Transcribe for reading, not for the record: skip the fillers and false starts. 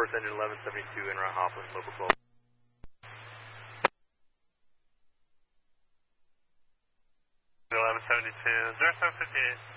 reports engine 1172 en route Hopper, local 12. 1172, 0758.